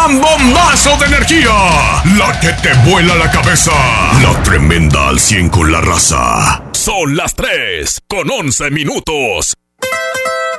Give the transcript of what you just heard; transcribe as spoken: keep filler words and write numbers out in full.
gran bombazo de energía, la que te vuela la cabeza, la tremenda al cien con la raza. Son las tres con once minutos.